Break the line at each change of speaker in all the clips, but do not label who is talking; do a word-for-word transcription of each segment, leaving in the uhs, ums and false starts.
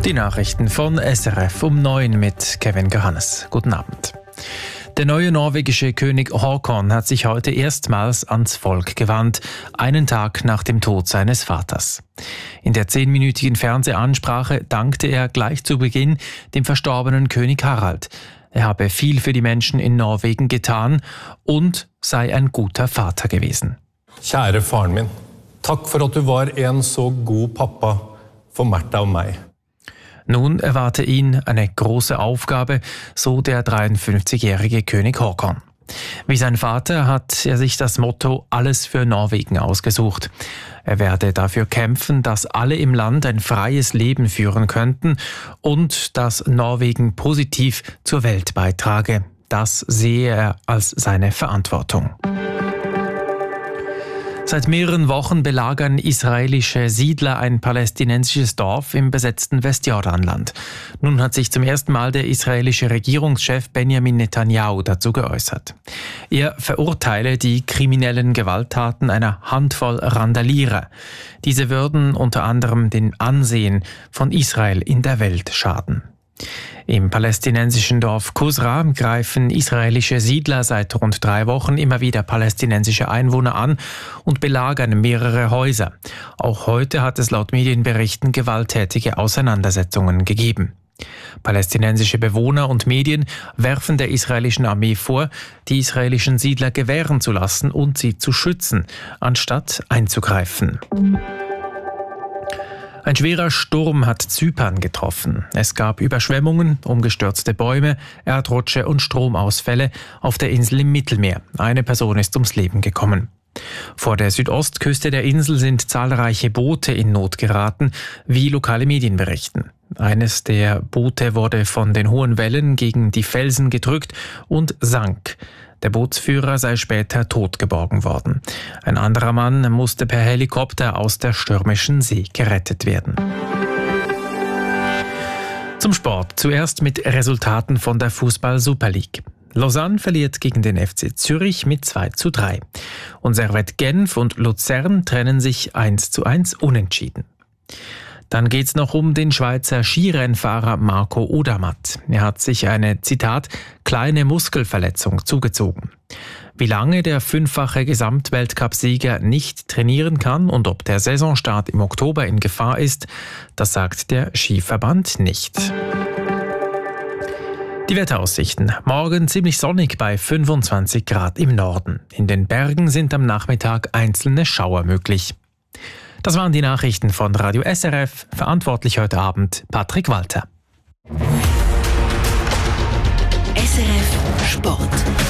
Die Nachrichten von S R F um neun mit Kevin Johannes. Guten Abend. Der neue norwegische König Haakon hat sich heute erstmals ans Volk gewandt, einen Tag nach dem Tod seines Vaters. In der zehnminütigen Fernsehansprache dankte er gleich zu Beginn dem verstorbenen König Harald. Er habe viel für die Menschen in Norwegen getan und sei ein guter Vater gewesen.
Kjære faren min, takk for at du var en så god pappa for Märtha und mig.
Nun erwarte ihn eine große Aufgabe, so der dreiundfünfzigjährige König Haakon. Wie sein Vater hat er sich das Motto Alles für Norwegen ausgesucht. Er werde dafür kämpfen, dass alle im Land ein freies Leben führen könnten und dass Norwegen positiv zur Welt beitrage. Das sehe er als seine Verantwortung. Seit mehreren Wochen belagern israelische Siedler ein palästinensisches Dorf im besetzten Westjordanland. Nun hat sich zum ersten Mal der israelische Regierungschef Benjamin Netanyahu dazu geäußert. Er verurteile die kriminellen Gewalttaten einer Handvoll Randalierer. Diese würden unter anderem dem Ansehen von Israel in der Welt schaden. Im palästinensischen Dorf Kusra greifen israelische Siedler seit rund drei Wochen immer wieder palästinensische Einwohner an und belagern mehrere Häuser. Auch heute hat es laut Medienberichten gewalttätige Auseinandersetzungen gegeben. Palästinensische Bewohner und Medien werfen der israelischen Armee vor, die israelischen Siedler gewähren zu lassen und sie zu schützen, anstatt einzugreifen. Ein schwerer Sturm hat Zypern getroffen. Es gab Überschwemmungen, umgestürzte Bäume, Erdrutsche und Stromausfälle auf der Insel im Mittelmeer. Eine Person ist ums Leben gekommen. Vor der Südostküste der Insel sind zahlreiche Boote in Not geraten, wie lokale Medien berichten. Eines der Boote wurde von den hohen Wellen gegen die Felsen gedrückt und sank. Der Bootsführer sei später tot geborgen worden. Ein anderer Mann musste per Helikopter aus der stürmischen See gerettet werden. Zum Sport. Zuerst mit Resultaten von der Fußball-Super League. Lausanne verliert gegen den F C Zürich mit zwei zu drei. Und Servette Genf und Luzern trennen sich eins zu eins unentschieden. Dann geht's noch um den Schweizer Skirennfahrer Marco Odermatt. Er hat sich eine, Zitat, kleine Muskelverletzung zugezogen. Wie lange der fünffache Gesamtweltcup-Sieger nicht trainieren kann und ob der Saisonstart im Oktober in Gefahr ist, das sagt der Skiverband nicht. Die Wetteraussichten. Morgen ziemlich sonnig bei fünfundzwanzig Grad im Norden. In den Bergen sind am Nachmittag einzelne Schauer möglich. Das waren die Nachrichten von Radio S R F. Verantwortlich heute Abend Patrick Walter.
S R F Sport.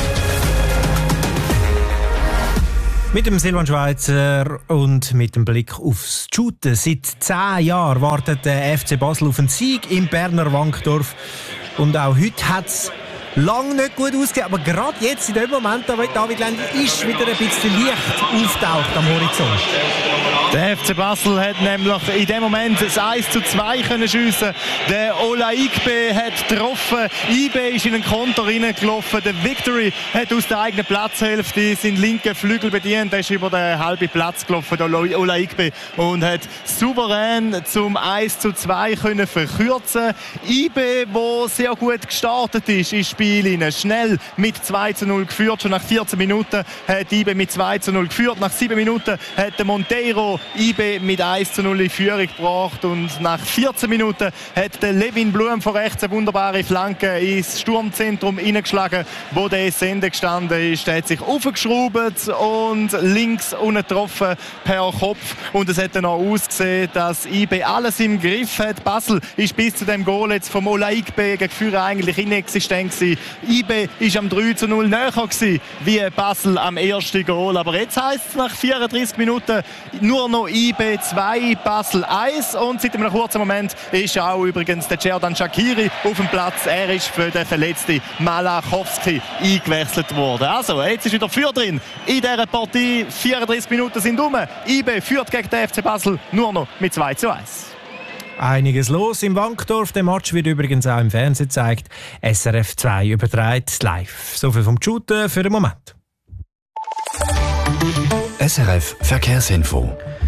Mit dem Silvan Schweizer und mit dem Blick aufs Shooten. Seit zehn Jahren wartet der F C Basel auf einen Sieg im Berner Wankdorf. Und auch heute hat es lange nicht gut ausgesehen, aber gerade jetzt, in dem Moment, da David Lendl ist wieder ein bisschen Licht auftaucht am Horizont.
Der F C Basel hat nämlich in dem Moment das eins zu zwei können schiessen. Der Ola Igbe hat getroffen. Igbe ist in den Konter reingelaufen. Der Victory hat aus der eigenen Platzhälfte seinen linken Flügel bedient. Er ist über den halben Platz gelaufen, der Ola Igbe, und hat souverän zum eins zu zwei können verkürzen. Igbe, der sehr gut gestartet ist ins Spiel, schnell mit zwei zu null geführt. Schon nach vierzehn Minuten hat Igbe mit zwei zu null geführt. Nach sieben Minuten hat der Monteiro Igbe mit eins zu null in Führung gebracht, und nach vierzehn Minuten hat der Levin Blum von rechts eine wunderbare Flanke ins Sturmzentrum hineingeschlagen, wo der S Ende gestanden ist. Der hat sich aufgeschraubt und links unten getroffen per Kopf, und es hat dann auch ausgesehen, dass Igbe alles im Griff hat. Basel ist bis zu dem Goal jetzt vom Ola Igbe gegen Führer eigentlich inexistent gewesen. Igbe ist am drei zu null näher gewesen, wie Basel am ersten Goal, aber jetzt heisst es nach vierunddreißig Minuten nur noch Igbe zwei, Basel eins, und seit einem kurzen Moment ist auch übrigens der Cerdan Shaqiri auf dem Platz. Er ist für den verletzten Malachowski eingewechselt worden. Also, jetzt ist wieder Für drin in dieser Partie. vierunddreißig Minuten sind um. Igbe führt gegen den F C Basel nur noch mit zwei zu eins.
Einiges los im Wankdorf. Der Match wird übrigens auch im Fernsehen gezeigt. S R F zwei überträgt live. So viel vom Shooten für den Moment.
S R F Verkehrsinfo.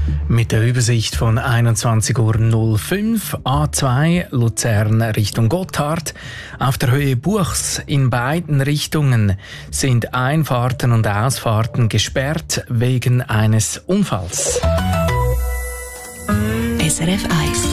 Mit der Übersicht von einundzwanzig Uhr null fünf, A zwei Luzern Richtung Gotthard. Auf der Höhe Buchs in beiden Richtungen sind Einfahrten und Ausfahrten gesperrt wegen eines Unfalls.
S R F eins.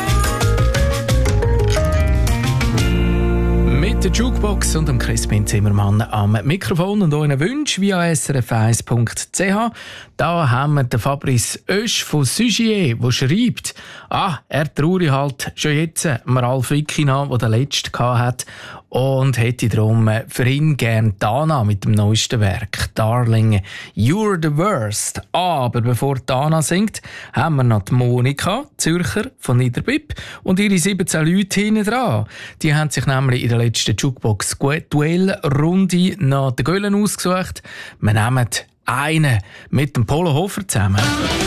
Mit der Jukebox und dem Crispin Zimmermann am Mikrofon und euren Wünschen via s r f eins punkt c h. Da haben wir den Fabrice Oesch von Sugier, der schreibt, ah, er traue halt schon jetzt Ralf Wickina, der den letzten hatte, und hätte darum für ihn gern Dana mit dem neuesten Werk, Darling, You're the Worst. Aber bevor Dana singt, haben wir noch die Monika Zürcher von Niederbib und ihre siebzehn Leute hinten dran. Die haben sich nämlich in der letzten Jukebox-Duell-Runde nach den Göllen ausgesucht. Wir nehmen einen mit dem Polo Hofer zusammen.